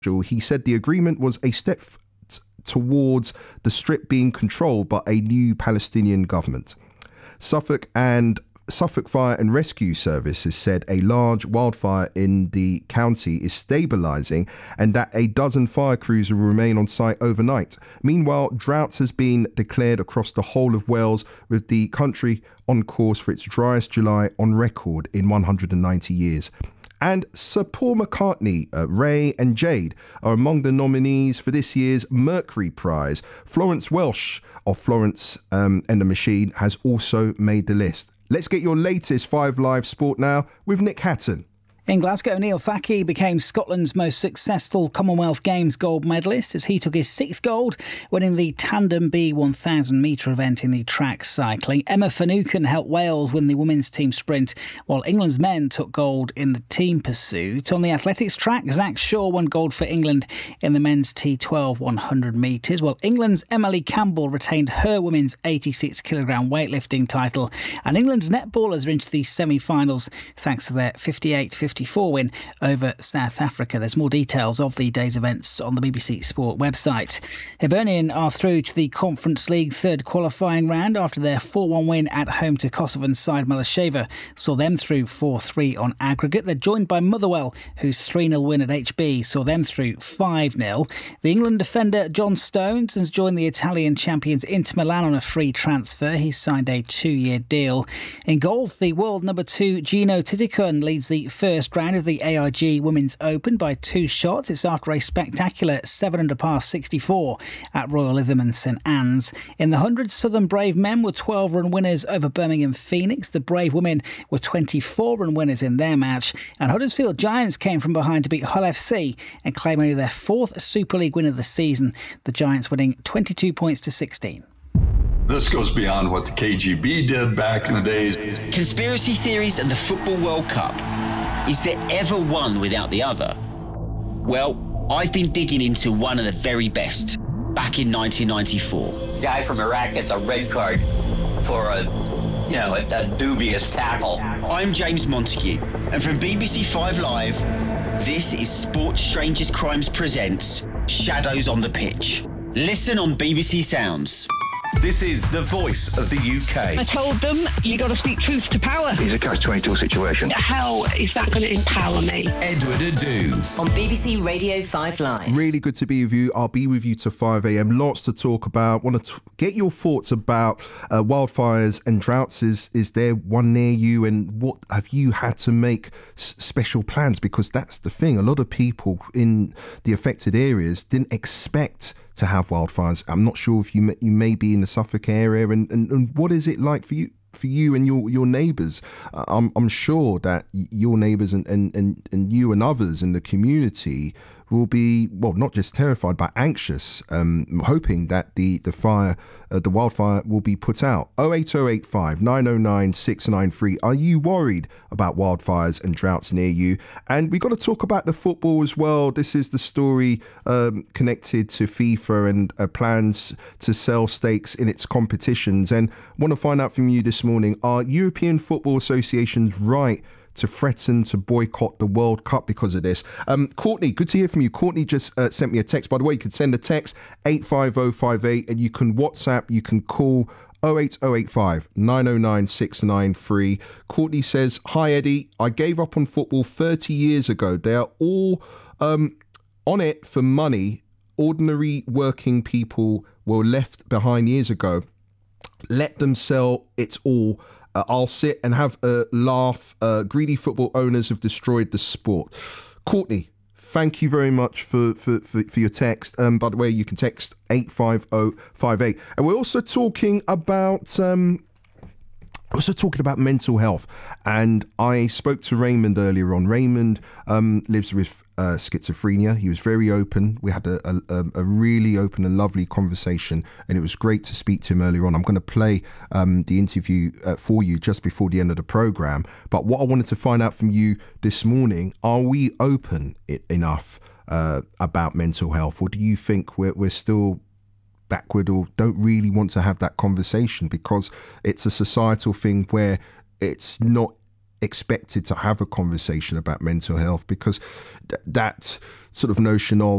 he said the agreement was a step towards the Strip being controlled by a new Palestinian government. Suffolk Fire and Rescue Service has said a large wildfire in the county is stabilising and that a dozen fire crews will remain on site overnight. Meanwhile, drought has been declared across the whole of Wales, with the country on course for its driest July on record in 190 years. And Sir Paul McCartney, Ray and Jade are among the nominees for this year's Mercury Prize. Florence Welsh of Florence and the Machine has also made the list. Let's get your latest 5 Live sport now with Nick Hatton. In Glasgow, Neil Fackie became Scotland's most successful Commonwealth Games gold medalist as he took his 6th gold, winning the Tandem B 1,000 metre event in the track cycling. Emma Finucane helped Wales win the women's team sprint, while England's men took gold in the team pursuit. On the athletics track, Zach Shaw won gold for England in the men's T12 100 metres, while England's Emily Campbell retained her women's 86kg weightlifting title. And England's netballers are into the semi-finals thanks to their 58-54 win over South Africa. There's more details of the day's events on the BBC Sport website. Hibernian are through to the Conference League third qualifying round after their 4-1 win at home to Kosovan side Malasheva saw them through 4-3 on aggregate. They're joined by Motherwell, whose 3-0 win at HB saw them through 5-0. The England defender John Stones has joined the Italian champions Inter Milan on a free transfer. He's signed a 2-year deal. In golf, the world number 2 Gino Titicun leads the first round of the AIG Women's Open by 2 shots. It's after a spectacular 7-under par 64 at Royal Lytham and St Anne's. In the 100, Southern Brave men were 12-run winners over Birmingham Phoenix. The Brave women were 24-run winners in their match. And Huddersfield Giants came from behind to beat Hull FC and claim only their 4th Super League win of the season. The Giants winning 22 points to 16. This goes beyond what the KGB did back in the days. Conspiracy theories and the Football World Cup. Is there ever one without the other? Well, I've been digging into one of the very best, back in 1994. Guy from Iraq gets a red card for a dubious tackle. I'm James Montague, and from BBC 5 Live, this is Sports Strangers Crimes presents Shadows on the Pitch. Listen on BBC Sounds. This is the voice of the UK. I told them, you got to speak truth to power. It's a catch-22 situation. How is that going to empower me? Edward Adu. On BBC Radio 5 Live. Really good to be with you. I'll be with you to 5 a.m. Lots to talk about. Want to get your thoughts about wildfires and droughts. Is there one near you? And what have you had to make special plans? Because that's the thing. A lot of people in the affected areas didn't expect to have wildfires. I'm not sure if you may be in the Suffolk area, and what is it like for you and your neighbours? I'm sure that your neighbours and you and others in the community will be, well, not just terrified but anxious, hoping that the wildfire will be put out. 08085 909 693. Are you worried about wildfires and droughts near you? And we got to talk about the football as well. This is the story connected to FIFA and plans to sell stakes in its competitions. And I want to find out from you this morning, are European Football Associations right to threaten to boycott the World Cup because of this? Courtney, good to hear from you. Courtney just sent me a text. By the way, you can send a text 85058 and you can WhatsApp, you can call 08085 909 693. Courtney says, hi Eddie, I gave up on football 30 years ago. They are all on it for money. Ordinary working people were left behind years ago. Let them sell it all. I'll sit and have a laugh. Greedy football owners have destroyed the sport. Courtney, thank you very much for your text. By the way, you can text 85058. And we're also talking about mental health. And I spoke to Raymond earlier on. Raymond lives with schizophrenia. He was very open. We had a really open and lovely conversation, and it was great to speak to him earlier on. I'm going to play the interview for you just before the end of the programme. But what I wanted to find out from you this morning, are we open enough about mental health, or do you think we're still backward or don't really want to have that conversation because it's a societal thing where it's not expected to have a conversation about mental health, because that sort of notion of